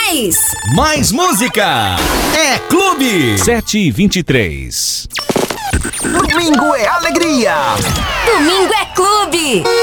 Mais música. É Clube. 7h23. Domingo é alegria. Domingo é Clube.